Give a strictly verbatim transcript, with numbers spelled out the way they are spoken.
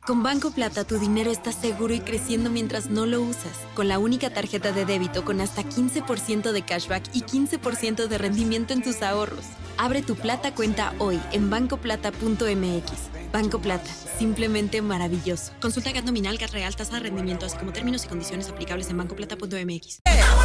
Con Banco Plata, tu dinero está seguro y creciendo mientras no lo usas. Con la única tarjeta de débito con hasta quince por ciento de cashback y quince por ciento de rendimiento en tus ahorros. Abre tu Plata cuenta hoy en banco plata punto m x. Banco Plata, simplemente maravilloso. Consulta G A T nominal, G A T real, tasa de rendimiento, así como términos y condiciones aplicables en banco plata punto m x.